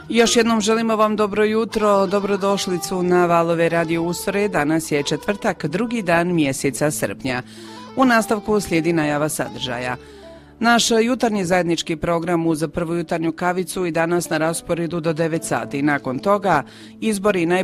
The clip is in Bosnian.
Još jednom želimo vam dobro jutro, dobrodošlicu na Valove radio Ustore. Danas je četvrtak, drugi dan mjeseca srpnja. U nastavku slijedi najava sadržaja. Naš jutarnji zajednički program uz prvu jutarnju kavicu i danas na rasporedu do 9 sati. Nakon toga izbori